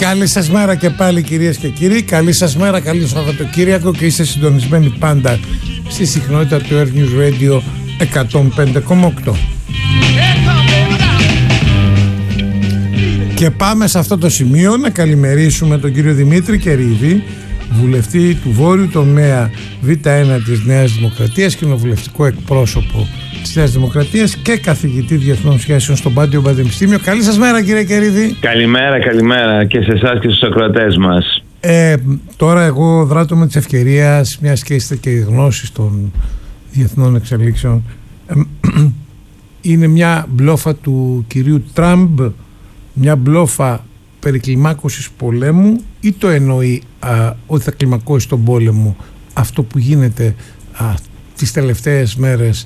Καλή σας μέρα και πάλι, κυρίες και κύριοι. Καλή σας μέρα, καλή Σαββατοκύριακο, και είστε συντονισμένοι πάντα στη συχνότητα του Earth News Radio 105,8. Και πάμε σε αυτό το σημείο να καλημερίσουμε τον κύριο Δημήτρη Κερίδη, βουλευτή του Βόρειου τομέα Β1 της Νέας Δημοκρατίας, κοινοβουλευτικό εκπρόσωπο της Νέας Δημοκρατίας και καθηγητή διεθνών σχέσεων στο Πάντιο Πανεπιστήμιο. Καλή σας μέρα, κύριε Κερίδη. Καλημέρα και σε εσάς και στους ακροατές μας. Τώρα εγώ δράτω με της ευκαιρίας, μιας και είστε και οι γνώσεις των διεθνών εξελίξεων, είναι μια μπλόφα του κυρίου Τραμπ, μια μπλόφα περί κλιμάκωσης πολέμου, ή το εννοεί ότι θα κλιμακώσει τον πόλεμο αυτό που γίνεται τις τελευταίες μέρες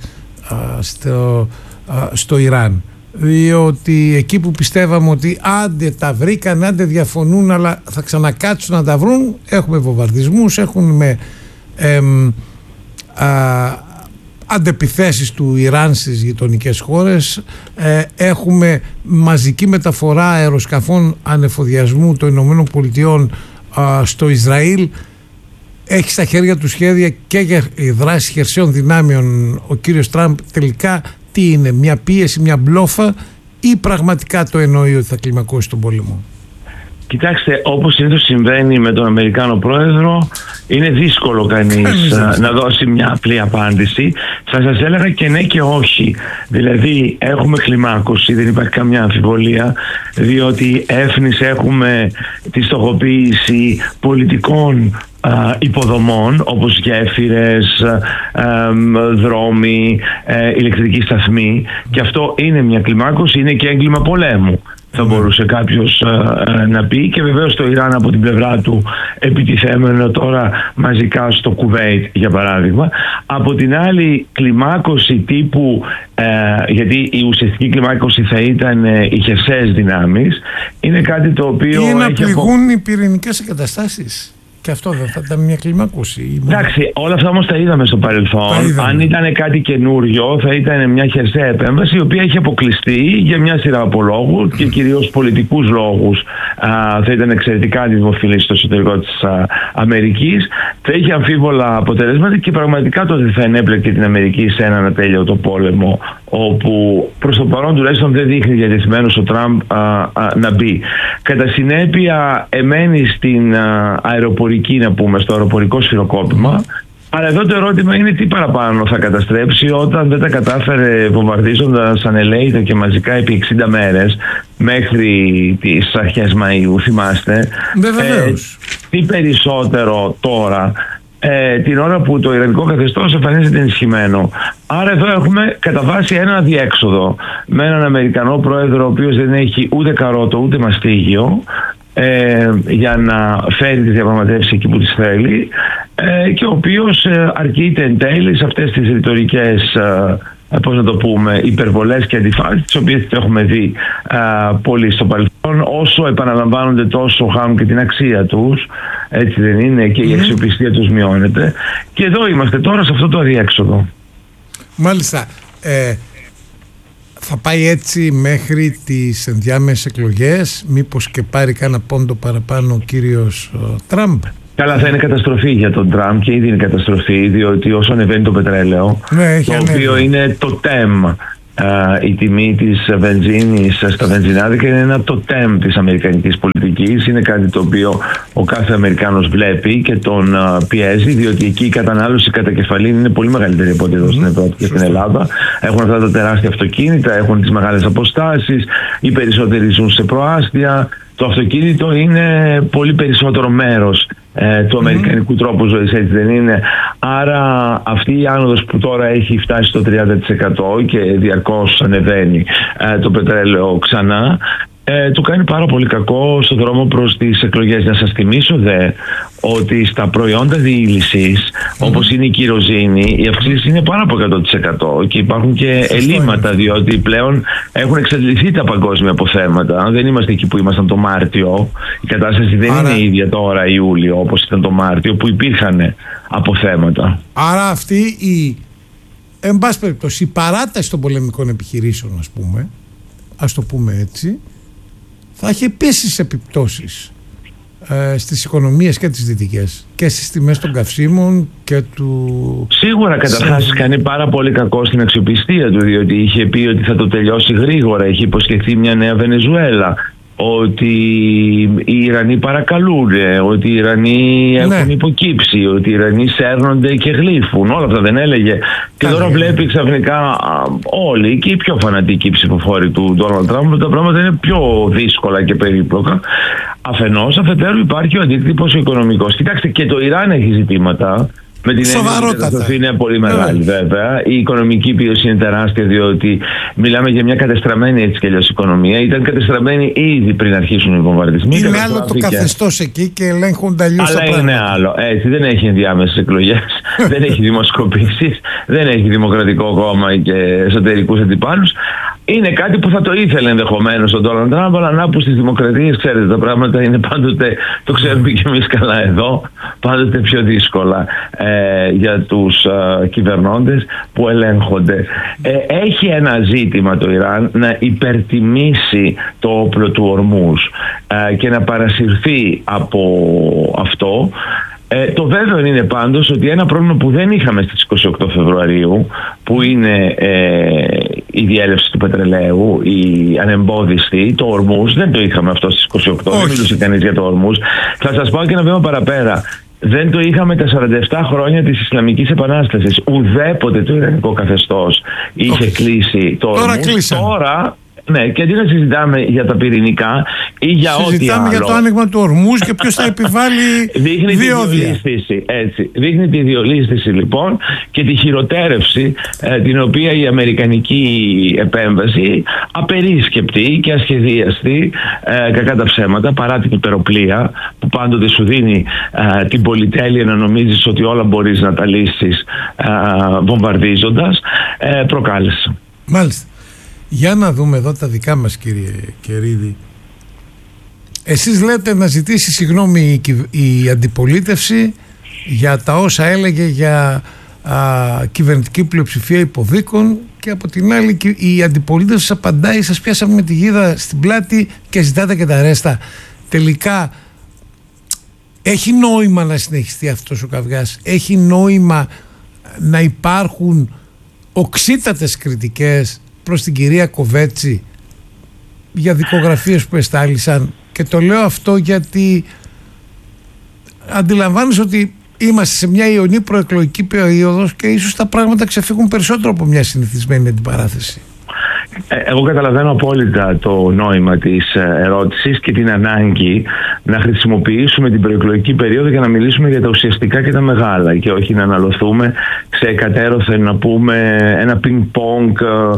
στο Ιράν? Διότι εκεί που πιστεύαμε ότι άντε τα βρήκαν, άντε διαφωνούν, αλλά θα ξανακάτσουν να τα βρουν, έχουμε βομβαρδισμούς, έχουμε αντεπιθέσεις του Ιράν στις γειτονικές χώρες, έχουμε μαζική μεταφορά αεροσκαφών ανεφοδιασμού των Ηνωμένων Πολιτειών στο Ισραήλ. Έχει στα χέρια του σχέδια και για δράση χερσαίων δυνάμεων ο κύριος Τραμπ. Τελικά τι είναι, μια πίεση, μια μπλόφα, ή πραγματικά το εννοεί ότι θα κλιμακώσει τον πόλεμο? Κοιτάξτε, όπως συνήθως συμβαίνει με τον Αμερικάνο πρόεδρο, είναι δύσκολο κανείς να δώσει μια απλή απάντηση. Θα σας έλεγα και ναι και όχι. Δηλαδή έχουμε κλιμάκωση, δεν υπάρχει καμιά αμφιβολία, διότι έφνης έχουμε τη στοχοποίηση πολιτικών υποδομών όπως γέφυρες, δρόμοι, ηλεκτρική σταθμή, και αυτό είναι μια κλιμάκωση, είναι και έγκλημα πολέμου, θα μπορούσε κάποιος να πει. Και βεβαίως το Ιράν από την πλευρά του επιτιθέμενο τώρα μαζικά στο Κουβέιτ, για παράδειγμα. Από την άλλη, κλιμάκωση τύπου, γιατί η ουσιαστική κλιμάκωση θα ήταν οι χερσαίες δυνάμεις, είναι κάτι το οποίο ή να πληγούν οι πυρηνικές εγκαταστάσεις. Και αυτό δεν θα ήταν μια κλιμάκωση? Εντάξει, όλα αυτά όμως τα είδαμε στο παρελθόν. Αν ήταν κάτι καινούριο, θα ήταν μια χερσαία επέμβαση, η οποία έχει αποκλειστεί για μια σειρά από λόγους και κυρίως πολιτικούς λόγους. Θα ήταν εξαιρετικά αντιδημοφιλή στο εσωτερικό της Αμερικής. Θα είχε αμφίβολα αποτελέσματα και πραγματικά τότε θα ενέπλεκε την Αμερική σε έναν ατέλειωτο πόλεμο, όπου προς το παρόν τουλάχιστον δεν δείχνει διατεθειμένος ο Τραμπ να μπει. Κατά συνέπεια, εμένει στην αεροπορική, να πούμε, στο αεροπορικό σφυροκόπημα. Αλλά εδώ το ερώτημα είναι τι παραπάνω θα καταστρέψει, όταν δεν τα κατάφερε βομβαρδίζοντας ανελαίητα και μαζικά επί 60 μέρες μέχρι τις αρχές Μαΐου, θυμάστε. Τι περισσότερο τώρα, την ώρα που το ιρανικό καθεστώς εμφανίζεται ενισχυμένο. Άρα εδώ έχουμε κατά βάση ένα αδιέξοδο με έναν Αμερικανό πρόεδρο ο οποίος δεν έχει ούτε καρότο ούτε μαστίγιο για να φέρει τις διαπραγματεύσεις εκεί που τις θέλει, και ο οποίος αρκείται εν τέλει σε αυτές τις ρητορικές, πώς να το πούμε, υπερβολές και αντιφάσεις, τις οποίες τις έχουμε δει πολύ στο παρελθόν. Όσο επαναλαμβάνονται, τόσο χάνουν και την αξία τους, έτσι δεν είναι? Και η αξιοπιστία τους μειώνεται. Και εδώ είμαστε τώρα σε αυτό το αδιέξοδο. Μάλιστα. Θα πάει έτσι μέχρι τις ενδιάμεσες εκλογές? Μήπως και πάρει κάνα πόντο παραπάνω ο κύριος Τραμπ? Καλά, θα είναι καταστροφή για τον Τραμπ, και ήδη είναι καταστροφή, διότι όσο ανεβαίνει το πετρέλαιο, το οποίο είναι το τέμ, η τιμή της βενζίνης στα βενζινάδικα είναι ένα τοτέμ της αμερικανικής πολιτικής. Είναι κάτι το οποίο ο κάθε Αμερικάνος βλέπει και τον πιέζει, διότι εκεί η κατανάλωση κατά κεφαλήν είναι πολύ μεγαλύτερη από ό,τι εδώ στην Ευρώπη και στην Ελλάδα. Έχουν αυτά τα τεράστια αυτοκίνητα, έχουν τις μεγάλες αποστάσεις, οι περισσότεροι ζουν σε προάστια. Το αυτοκίνητο είναι πολύ περισσότερο μέρος του αμερικανικού τρόπου ζωής, έτσι δεν είναι? Άρα αυτή η άνοδος που τώρα έχει φτάσει στο 30% και διαρκώς ανεβαίνει το πετρέλαιο ξανά, του κάνει πάρα πολύ κακό στον δρόμο προς τις εκλογές. Να σας θυμίσω δε ότι στα προϊόντα διήλυσης, όπως είναι η κυροζήνη, η αυξήση είναι πάνω από 100% και υπάρχουν και ελλείμματα, διότι πλέον έχουν εξαντληθεί τα παγκόσμια αποθέματα. Δεν είμαστε εκεί που ήμασταν το Μάρτιο. Η κατάσταση δεν είναι η ίδια τώρα Ιούλιο όπως ήταν το Μάρτιο, που υπήρχαν αποθέματα. Άρα αυτή η, εν πάση περιπτώσει, η παράταση των πολεμικών επιχειρήσεων, ας το πούμε έτσι, θα έχει επίσης επιπτώσεις στις οικονομίες και τις δυτικές και στις τιμές των καυσίμων και του... Σίγουρα καταρχάς κάνει πάρα πολύ κακό στην αξιοπιστία του, διότι είχε πει ότι θα το τελειώσει γρήγορα, είχε υποσχεθεί μια νέα Βενεζουέλα, ότι οι Ιρανοί παρακαλούν, ότι οι Ιρανοί έχουν υποκύψει, ότι οι Ιρανοί σέρνονται και γλύφουν, όλα αυτά δεν έλεγε? Και τώρα βλέπει ξαφνικά όλοι και οι πιο φανατικοί ψηφοφόροι του Ντόναλντ Τραμπ, τα πράγματα είναι πιο δύσκολα και περίπλοκα. Αφενός, αφετέρου υπάρχει ο αντίκτυπος οικονομικός. Κοιτάξτε, και το Ιράν έχει ζητήματα. Με την έννοια ότι η καταστροφή είναι πολύ μεγάλη, βέβαια. Η οικονομική πίεση είναι τεράστια, διότι μιλάμε για μια κατεστραμμένη έτσι κι αλλιώς οικονομία. Ήταν κατεστραμμένη ήδη πριν αρχίσουν οι βομβαρδισμοί. Είναι άλλο το καθεστώς εκεί και ελέγχονται αλλιώς τα πράγματα. Αλλά είναι άλλο. Έτσι, δεν έχει ενδιάμεσες εκλογές, δεν έχει δημοσκοπήσεις, δεν έχει δημοκρατικό κόμμα και εσωτερικούς αντιπάλους. Είναι κάτι που θα το ήθελε ενδεχομένως ο Ντόναλντ Τραμπ, αλλά να που στις δημοκρατίες, ξέρετε, τα πράγματα είναι πάντοτε, το ξέρουμε και εμείς καλά εδώ, πάντοτε πιο δύσκολα για τους κυβερνώντες που ελέγχονται. Έχει ένα ζήτημα το Ιράν να υπερτιμήσει το όπλο του Ορμούζ και να παρασυρθεί από αυτό. Το βέβαιο είναι πάντως ότι ένα πρόβλημα που δεν είχαμε στις 28 Φεβρουαρίου, που είναι η διέλευση του πετρελαίου, η ανεμπόδιστη, το Ορμούζ, δεν το είχαμε αυτό στις 28, δεν μιλούσε κανείς για το Ορμούζ. Θα σας πάω και ένα βήμα παραπέρα. Δεν το είχαμε τα 47 χρόνια της Ισλαμικής Επανάστασης. Ουδέποτε το Ιρανικό καθεστώς είχε κλείσει το Ορμούζ. Τώρα, ναι, και αντί να συζητάμε για τα πυρηνικά ή για ό,τι άλλο. Συζητάμε για το άνοιγμα του Ορμούζ και ποιος θα επιβάλλει διόδια. Δείχνει τη διολίσθηση λοιπόν και τη χειροτέρευση την οποία η αμερικανική επέμβαση, απερίσκεπτη και ασχεδίαστη, κακά τα ψέματα, παρά την υπεροπλία που πάντοτε σου δίνει την πολυτέλεια να νομίζεις ότι όλα μπορείς να τα λύσεις βομβαρδίζοντας, προκάλεσε. Μάλιστα. Για να δούμε εδώ τα δικά μας, κύριε Κερίδη. Εσείς λέτε να ζητήσει συγγνώμη η αντιπολίτευση για τα όσα έλεγε για κυβερνητική πλειοψηφία υποδίκων, και από την άλλη η αντιπολίτευση σας απαντάει, σας πιάσαμε με τη γίδα στην πλάτη και ζητάτε και τα ρέστα. Τελικά έχει νόημα να συνεχιστεί αυτός ο καυγάς? Έχει νόημα να υπάρχουν οξύτατες κριτικές προς την κυρία Κοβέτση για δικογραφίες που εστάλησαν? Και το λέω αυτό γιατί αντιλαμβάνεσαι ότι είμαστε σε μια ιονή προεκλογική περίοδος και ίσως τα πράγματα ξεφύγουν περισσότερο από μια συνηθισμένη αντιπαράθεση. Εγώ καταλαβαίνω απόλυτα το νόημα της ερώτησης και την ανάγκη να χρησιμοποιήσουμε την προεκλογική περίοδο για να μιλήσουμε για τα ουσιαστικά και τα μεγάλα και όχι να αναλωθούμε σε εκατέρωθεν, να πούμε ένα πινκ-πονγκ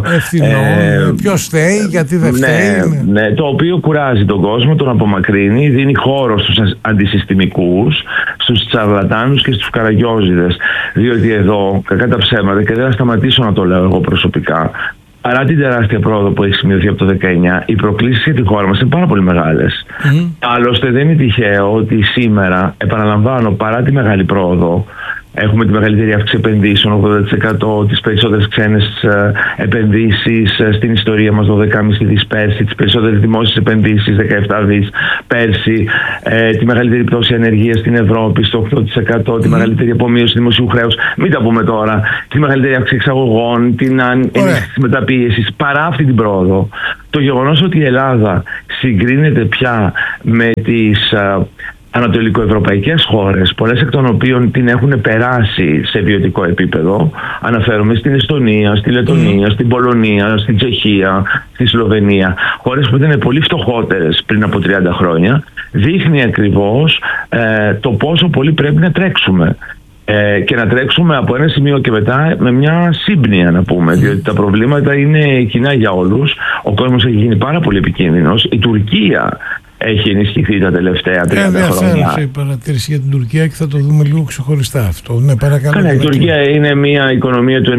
ευθυνών, ποιος φταίει, γιατί δεν φταίει. Ναι, το οποίο κουράζει τον κόσμο, τον απομακρύνει, δίνει χώρο στους αντισυστημικούς, στους τσαρλατάνους και στους καραγιόζιδες, διότι εδώ, κακά τα ψέματα, και δεν θα σταματήσω να το λέω εγώ προσωπικά, παρά την τεράστια πρόοδο που έχει σημειωθεί από το 19, οι προκλήσεις για τη χώρα μας είναι πάρα πολύ μεγάλες. Άλλωστε δεν είναι τυχαίο ότι σήμερα, επαναλαμβάνω, παρά τη μεγάλη πρόοδο, έχουμε τη μεγαλύτερη αύξηση επενδύσεων, 80%, τις περισσότερες ξένες επενδύσεις στην ιστορία μας, 12,5 δις πέρσι, τις περισσότερες δημόσιες επενδύσεις, 17 δις πέρσι, τη μεγαλύτερη πτώση ανεργίας στην Ευρώπη στο 8%, τη μεγαλύτερη απομείωση δημοσίου χρέους, μην τα πούμε τώρα, τη μεγαλύτερη αύξηση εξαγωγών, την ενίσχυση της μεταπίεσης. Παρά αυτή την πρόοδο, το γεγονός ότι η Ελλάδα συγκρίνεται πια με τις ανατολικοευρωπαϊκές χώρες, πολλές εκ των οποίων την έχουν περάσει σε βιωτικό επίπεδο, αναφέρομαι στην Εστονία, στη Λετονία, στην Πολωνία, στην Τσεχία, στη Σλοβενία, χώρες που ήταν πολύ φτωχότερες πριν από 30 χρόνια, δείχνει ακριβώς το πόσο πολύ πρέπει να τρέξουμε. Και να τρέξουμε από ένα σημείο και μετά με μια σύμπνοια, να πούμε, διότι τα προβλήματα είναι κοινά για όλους. Ο κόσμος έχει γίνει πάρα πολύ επικίνδυνος. Η Τουρκία έχει ενισχυθεί τα τελευταία 30 χρόνια. Ενδιαφέρουσα η παρατήρηση για την Τουρκία και θα το δούμε λίγο ξεχωριστά αυτό. Ναι, παρακαλώ. Η Τουρκία είναι μια οικονομία του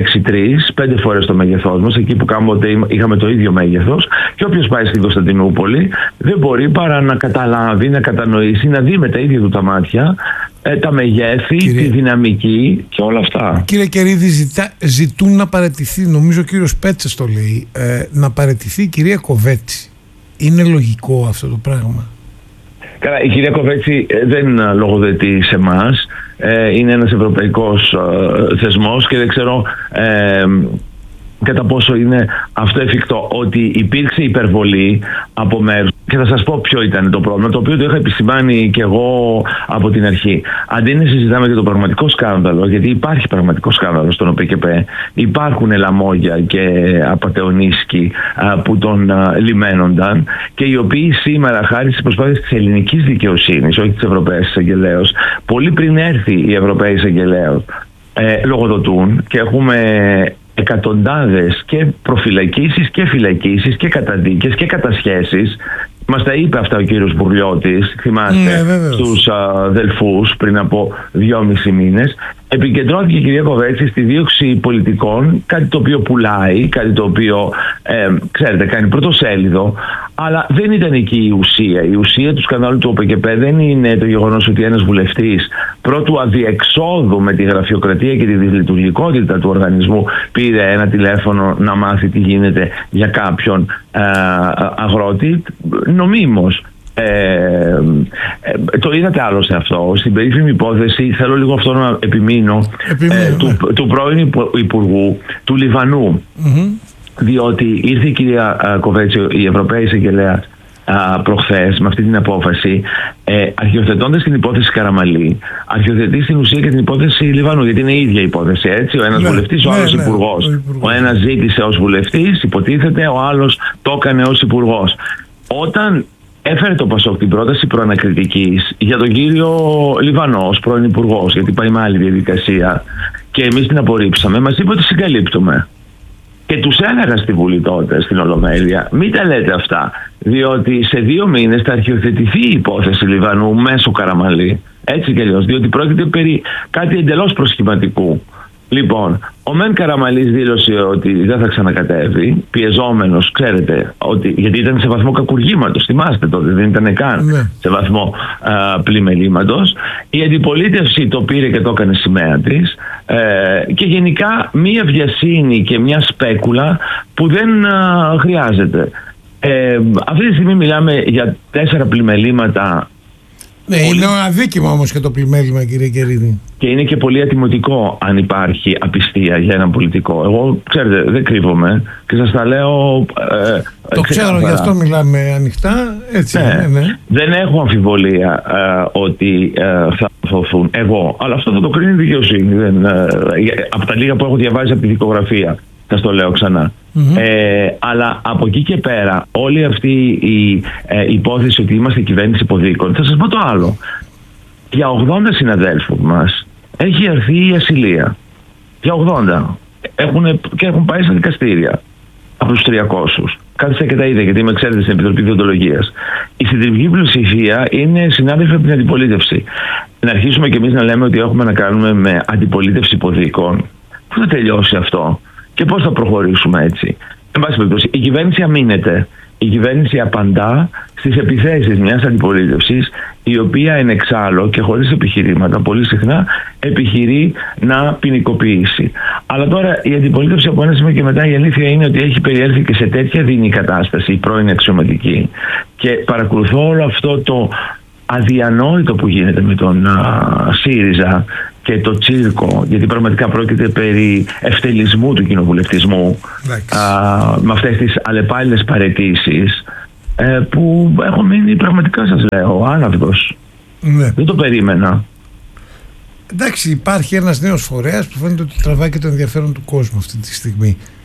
1,63, 5 φορές το μέγεθός μας, εκεί που κάποτε είχαμε το ίδιο μέγεθος, και όποιος πάει στην Κωνσταντινούπολη δεν μπορεί παρά να καταλάβει, να κατανοήσει, να δει με τα ίδια του τα μάτια τα μεγέθη, τη δυναμική και όλα αυτά. Κύριε Κερίδη, ζητούν να παραιτηθεί, νομίζω ο κύριος Πέτσες το λέει, να παραιτηθεί η κυρία Κοβέτση. Είναι λογικό αυτό το πράγμα? Καλά, η κυρία Κοβέτση δεν λογοδετεί σε εμάς. Είναι ένας ευρωπαϊκός θεσμός και δεν ξέρω κατά πόσο είναι αυτό εφικτό. Ότι υπήρξε υπερβολή από μέρους. Και θα σας πω ποιο ήταν το πρόβλημα, το οποίο το είχα επισημάνει και εγώ από την αρχή. Αντί να συζητάμε για το πραγματικό σκάνδαλο, γιατί υπάρχει πραγματικό σκάνδαλο στον ΟΠΚΠ, υπάρχουν λαμόγια και απατεωνίσκοι που τον λιμένονταν και οι οποίοι σήμερα, χάρη στις προσπάθειες της ελληνικής δικαιοσύνης, όχι της Ευρωπαίας Εισαγγελέως, πολύ πριν έρθει η Ευρωπαία Εισαγγελέως, λογοδοτούν και έχουμε εκατοντάδες και προφυλακίσεις και φυλακίσεις και καταδίκες και κατασχέσεις. Μας τα είπε αυτά ο κύριος Μπουρλιώτης, θυμάστε, στους Δελφούς πριν από 2,5 μήνες. Επικεντρώθηκε η κυρία Κοβέτση στη δίωξη πολιτικών, κάτι το οποίο πουλάει, κάτι το οποίο, ξέρετε, κάνει πρωτοσέλιδο, αλλά δεν ήταν εκεί η ουσία. Η ουσία του σκανδάλου του ΟΠΚΠ δεν είναι το γεγονός ότι ένας βουλευτής πρώτου αδιεξόδου με τη γραφειοκρατία και τη δυσλειτουργικότητα του οργανισμού πήρε ένα τηλέφωνο να μάθει τι γίνεται για κάποιον αγρότη, νομίμως. Το είδατε άλλωστε αυτό στην περίφημη υπόθεση, θέλω λίγο αυτό να επιμείνω, του πρώην Υπουργού του Λιβανού, διότι ήρθε η κυρία Κοβέτση, η Ευρωπαία Εισαγγελέα, προχθές με αυτή την απόφαση, αρχιοθετώντας την υπόθεση Καραμαλή, αρχιοθετεί στην ουσία και την υπόθεση Λιβανού, γιατί είναι η ίδια υπόθεση, έτσι. Ο ένας βουλευτής, ο άλλος υπουργός. Ο ένας ζήτησε ως βουλευτής, υποτίθεται, ο άλλος το έκανε ως υπουργός. Όταν έφερε το ΠΑΣΟΚ την πρόταση προανακριτικής για τον κύριο Λιβανό ως πρώην υπουργός, γιατί πάει με άλλη διαδικασία, και εμείς την απορρίψαμε, μας είπε ότι συγκαλύπτουμε. Και τους έλεγα στη Βουλή τότε, στην Ολομέλεια, μην τα λέτε αυτά, διότι σε 2 μήνες θα αρχιοθετηθεί η υπόθεση Λιβανού μέσω Καραμαλή, έτσι κι αλλιώς, διότι πρόκειται περί κάτι εντελώς προσχηματικού. Λοιπόν, ο Μεν Καραμαλής δήλωσε ότι δεν θα ξανακατέβει, πιεζόμενος, ξέρετε, ότι, γιατί ήταν σε βαθμό κακουργήματος, θυμάστε τότε, δεν ήταν καν σε βαθμό πλημελήματος. Η αντιπολίτευση το πήρε και το έκανε σημαία της, και γενικά μία βιασύνη και μία σπέκουλα που δεν χρειάζεται. Αυτή τη στιγμή μιλάμε για 4 πλημελήματα. Ναι, είναι αδίκημα όμως και το πλημέλημα, κύριε Κερίδη. Και είναι και πολύ ατιμωτικό αν υπάρχει απιστία για έναν πολιτικό. Εγώ, ξέρετε, δεν κρύβομαι και σας τα λέω. Το ξέρω, γι' αυτό μιλάμε ανοιχτά. Έτσι, ναι. Δεν έχω αμφιβολία ότι θα δοθούν εγώ, αλλά αυτό θα το κρίνει η δικαιοσύνη. Από τα λίγα που έχω διαβάσει από τη δικογραφία, θα στο λέω ξανά. Αλλά από εκεί και πέρα, όλη αυτή η υπόθεση ότι είμαστε κυβέρνηση υποδίκων, θα σας πω το άλλο. Για 80 συναδέλφους μας έχει έρθει η ασυλία. Για 80. Έχουν πάει στα δικαστήρια από τους 300. Κάθισα και τα είδα, γιατί με ξέρετε στην Επιτροπή Διοντολογίας. Η συντριπτική πλειοψηφία είναι συνάδελφοι από την αντιπολίτευση. Να αρχίσουμε κι εμείς να λέμε ότι έχουμε να κάνουμε με αντιπολίτευση υποδίκων. Πού θα τελειώσει αυτό και πώς θα προχωρήσουμε έτσι? Εν πάση περιπτώσει, η κυβέρνηση αμήνεται. Η κυβέρνηση απαντά στις επιθέσεις μιας αντιπολίτευσης, η οποία εν εξάλλου και χωρίς επιχειρήματα πολύ συχνά επιχειρεί να ποινικοποιήσει. Αλλά τώρα η αντιπολίτευση από ένα σημείο και μετά, η αλήθεια είναι ότι έχει περιέλθει και σε τέτοια δεινή κατάσταση, η πρώην αξιωματική, και παρακολουθώ όλο αυτό το αδιανόητο που γίνεται με τον ΣΥΡΙΖΑ και το τσίρκο, γιατί πραγματικά πρόκειται περί ευτελισμού του κοινοβουλευτισμού, με αυτές τις αλλεπάλληλες παραιτήσεις, που έχω μείνει, πραγματικά σας λέω, άναυδος. Δεν το περίμενα. Εντάξει, υπάρχει ένας νέος φορέας που φαίνεται ότι τραβάει και το ενδιαφέρον του κόσμου αυτή τη στιγμή.